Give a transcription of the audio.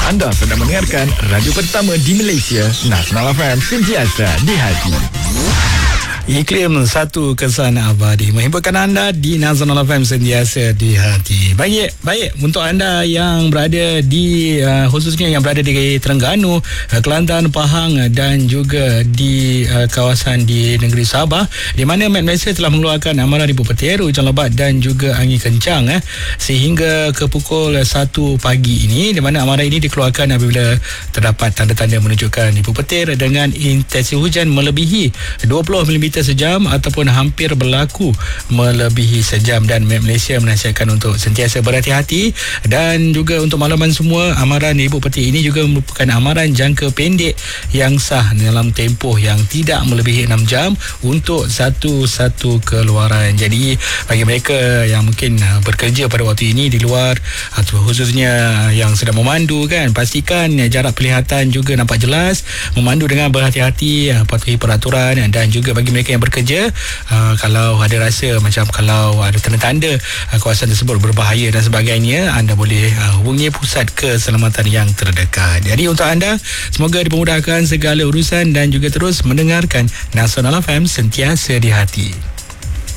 Anda sedang mendengarkan radio pertama di Malaysia, Nasional FM, sentiasa di hati. Iklim satu kesan abadi menghiburkan anda di Nasional FM, sentiasa di hati. Baik untuk anda yang berada di khususnya yang berada di Terengganu, Kelantan, Pahang dan juga di kawasan di negeri Sabah, di mana Met Malaysia telah mengeluarkan amaran ribu petir, hujan lebat dan juga angin kencang sehingga ke pukul 1 pagi ini, di mana amaran ini dikeluarkan apabila terdapat tanda-tanda menunjukkan ribu petir dengan intensi hujan melebihi 20 mm sejam ataupun hampir berlaku melebihi sejam, dan Met Malaysia menasihatkan untuk sentiasa berhati-hati. Dan juga untuk makluman semua, amaran ribu petir ini juga merupakan amaran jangka pendek yang sah dalam tempoh yang tidak melebihi 6 jam untuk satu keluaran. Jadi bagi mereka yang mungkin bekerja pada waktu ini di luar, atau khususnya yang sedang memandu kan, pastikan jarak penglihatan juga nampak jelas, memandu dengan berhati-hati, patuhi peraturan. Dan juga bagi mereka yang bekerja, kalau ada rasa macam kalau ada tanda-tanda kawasan tersebut berbahaya dan sebagainya, anda boleh hubungi pusat keselamatan yang terdekat. Jadi untuk anda, semoga dipermudahkan segala urusan dan juga terus mendengarkan Nasional FM, sentiasa di hati.